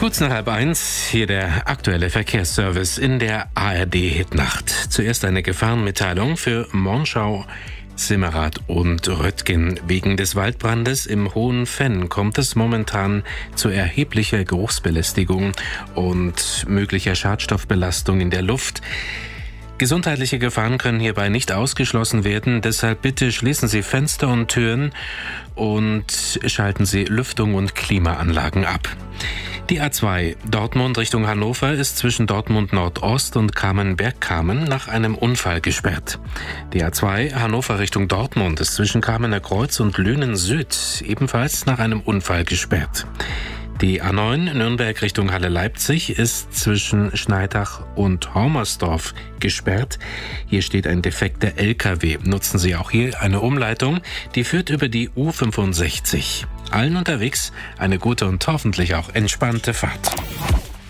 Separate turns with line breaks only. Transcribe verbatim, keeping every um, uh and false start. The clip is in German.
Kurz nach halb eins, hier der aktuelle Verkehrsservice in der A R D-Hitnacht. Zuerst eine Gefahrenmitteilung für Monschau, Simmerath und Röttgen. Wegen des Waldbrandes im Hohen Venn kommt es momentan zu erheblicher Geruchsbelästigung und möglicher Schadstoffbelastung in der Luft. Gesundheitliche Gefahren können hierbei nicht ausgeschlossen werden, deshalb bitte schließen Sie Fenster und Türen und schalten Sie Lüftung und Klimaanlagen ab. Die A zwei Dortmund Richtung Hannover ist zwischen Dortmund Nordost und Kamen-Bergkamen nach einem Unfall gesperrt. Die A zwei Hannover Richtung Dortmund ist zwischen Kamener Kreuz und Lünen Süd ebenfalls nach einem Unfall gesperrt. Die A neun Nürnberg Richtung Halle-Leipzig ist zwischen Schneidach und Hormersdorf gesperrt. Hier steht ein defekter L K W. Nutzen Sie auch hier eine Umleitung, die führt über die U fünfundsechzig. Allen unterwegs eine gute und hoffentlich auch entspannte Fahrt.